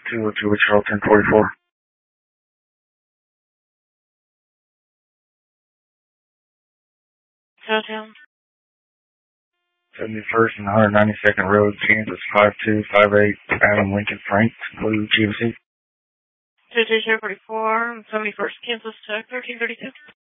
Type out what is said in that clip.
202 Wichita 1044. 71st and 192nd Road, Kansas 5258, Adam Lincoln Frank, Blue GMC. 22044, 71st, Kansas Tech 1332.